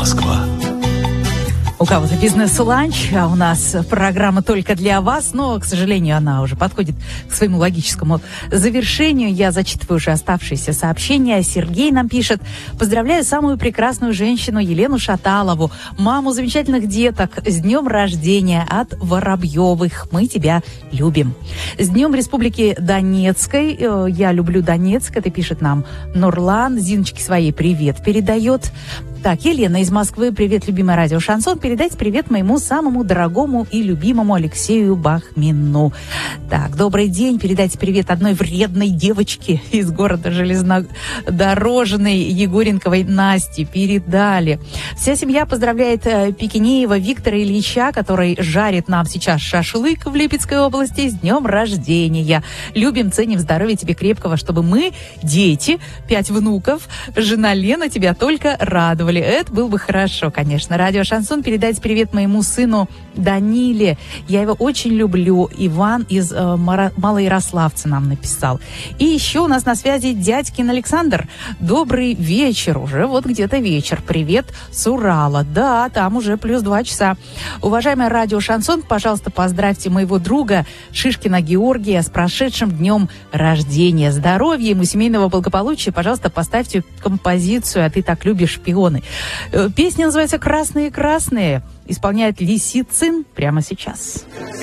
Москва. У кого-то бизнес-ланч, а у нас программа только для вас, но, к сожалению, она уже подходит к своему логическому завершению. Я зачитываю уже оставшиеся сообщения. Сергей нам пишет: поздравляю самую прекрасную женщину Елену Шаталову, маму замечательных деток, с днем рождения от Воробьевых. Мы тебя любим. С днем Республики Донецкой. Я люблю Донецк. Это пишет нам Нурлан. Зиночке своей привет передает. Так, Елена из Москвы. Привет, любимое радио «Шансон». Передайте привет моему самому дорогому и любимому Алексею Бахмину. Так, добрый день. Передайте привет одной вредной девочке из города Железнодорожный, Егоренковой Насте. Передали. Вся семья поздравляет Пикинеева Виктора Ильича, который жарит нам сейчас шашлык в Липецкой области, с днем рождения. Любим, ценим, здоровья тебе крепкого, чтобы мы, дети, 5 внуков, жена Лена, тебя только радовали. Это было бы хорошо, конечно. Радио «Шансон». Передайте привет моему сыну Даниле. Я его очень люблю. Иван из Малоярославца нам написал. И еще у нас на связи дядькин Александр. Добрый вечер. Уже вот где-то вечер. Привет с Урала. Да, там уже плюс 2 часа. Уважаемое радио «Шансон», пожалуйста, поздравьте моего друга Шишкина Георгия с прошедшим днем рождения. Здоровья ему, семейного благополучия. Пожалуйста, поставьте композицию «А ты так любишь шпионы». Песня называется «Красные-красные». Исполняет Лисицын прямо сейчас.